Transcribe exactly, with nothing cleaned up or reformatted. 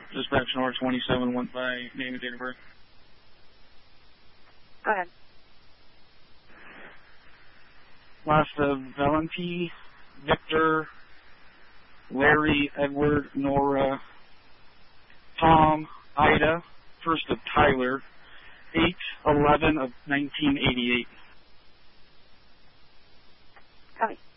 Dispatch North twenty-seven went by name and date of birth. Go ahead. Last of Valenti, Victor, Larry, Edward, Nora, Tom, Ida, first of Tyler, eight eleven of nineteen eighty-eight. Copy.